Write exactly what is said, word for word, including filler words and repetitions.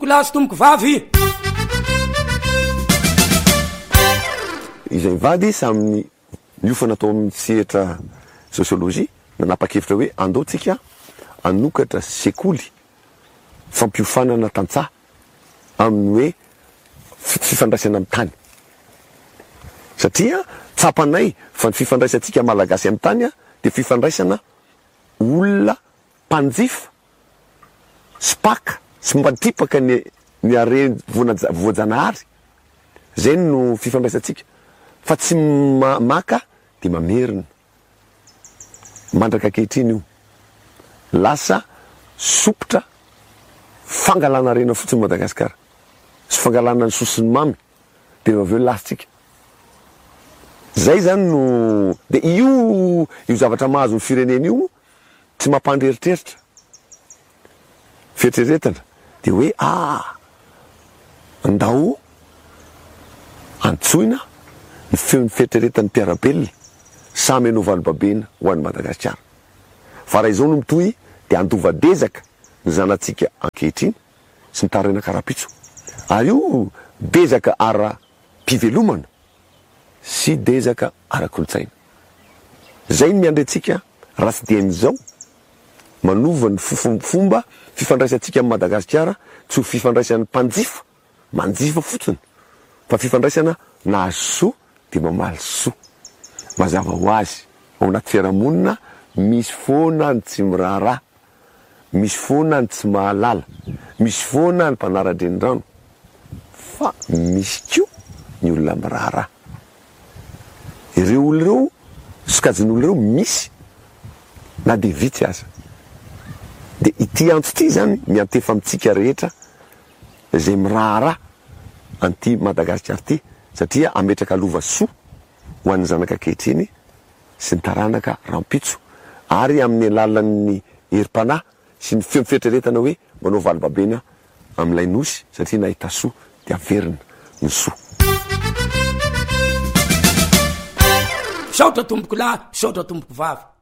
Kolasy tomboko vavy. Izay vady saminy niofana atao amin'ny sehatra sosiolojia nanapa-kevitra hoe andao tsika anokatra sekoly fampiofanana tantsaha amin'ny hoe fifandraisana amin'ny tany. Satria tsapanay fa ny fifandraisantsika malagasy amin'ny tany dia fifandraisana olona mpanjifa spaka sy mpadipaka ny ny are voajanahary. Zay no fifandraisantsika. Fa tsy ma maka dia mamerina. Mandraka ankehitriny io. Lasa sopotra fangalana rena fotsiny Madagasikara. Sy fangalana ny sosiny mamy dia avy eo lasitsika. Zay zany no dia io io zavatra mahazo ny firenena io tsy mampandreritreritra. Fieritreretana dia hoe ah andao antsoina ny feon'ny fieritreretan'ny mpiarabelona samy anao valobabena ho an'ny Madagasikara. Fa raha izao no mitohy dia andovadezaka ny zanatsika ankehitriny sy ny taraina karapitso. Ary io dezaka ara-pivelomana sy dezaka ara-kolotsaina. Zay ny miandrentsika raha tsy dian'izao manova ny fomba fifandraisantsika amin'ny Madagasikara tsy ho fifandraisan'ny mpanjifa manjifa fotsiny fa fifandraisana nahazo soa dia mamaly soa. Mazava ho azy ao anaty fiarahamonina misy foana ny tsy miraharaha, misy foana ny tsy mahalala, misy foana ny mpanara-drenirano, fa misy koa ny olona miraharaha. Ireo olona ireo sokajin'olona ireo misy na dia vitsy aza. Dia ity antso ity zany miantefa amintsika rehetra izay miraharaha anty Madagasikara ity satria ametraka lova soa ho an'ny zanaka ankehitriny sy ny taranaka rampitso ary amin'ny alalan'ny herim-panahy sy ny feo fieritreretana hoe manao valobabena amin'ilay nosy satria nahita soa dia averina ny soa. Saotra tomboko lahy, saotra tomboko vavy.